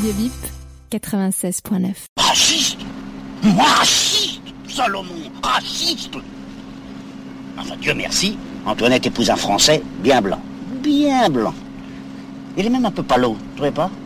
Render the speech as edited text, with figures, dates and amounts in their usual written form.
Radio VIP 96.9. Raciste? Moi raciste? Salomon, raciste? Enfin, Dieu merci, Antoinette épouse un Français bien blanc. Bien blanc. Il est même un peu palo, tu trouvez pas?